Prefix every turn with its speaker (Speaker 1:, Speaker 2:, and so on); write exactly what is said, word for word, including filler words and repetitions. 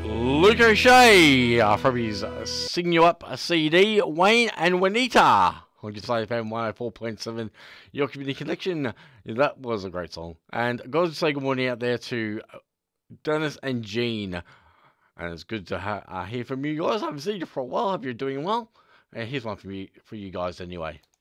Speaker 1: Luke O'Shea uh, from his uh, Sing You Up C D, Wayne and Juanita on Guitar F M one oh four point seven, your community connection. Yeah, that was a great song. And got to say good morning out there to Dennis and Jean. And it's good to ha- uh, hear from you guys. I haven't seen you for a while. Hope you're doing well. And here's one for you, for you guys anyway.